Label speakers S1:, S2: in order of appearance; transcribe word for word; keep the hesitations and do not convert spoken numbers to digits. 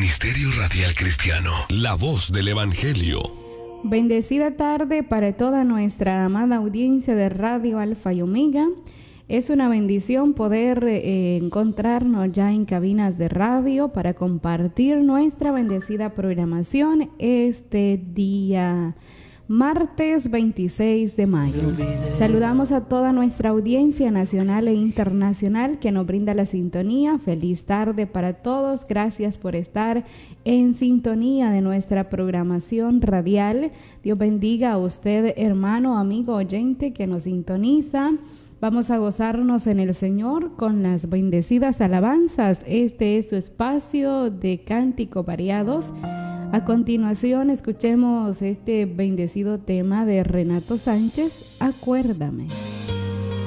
S1: Ministerio Radial Cristiano, la voz del Evangelio.
S2: Bendecida tarde para toda nuestra amada audiencia de Radio Alfa y Omega. Es una bendición poder eh, encontrarnos ya en cabinas de radio para compartir nuestra bendecida programación este día martes veintiséis de mayo. Saludamos a toda nuestra audiencia nacional e internacional que nos brinda la sintonía. Feliz tarde para todos. Gracias por estar en sintonía de nuestra programación radial. Dios bendiga a usted, hermano, amigo, oyente que nos sintoniza. Vamos a gozarnos en el Señor con las bendecidas alabanzas. Este es su espacio de cánticos variados. A continuación, escuchemos este bendecido tema de Renato Sánchez, Acuérdame.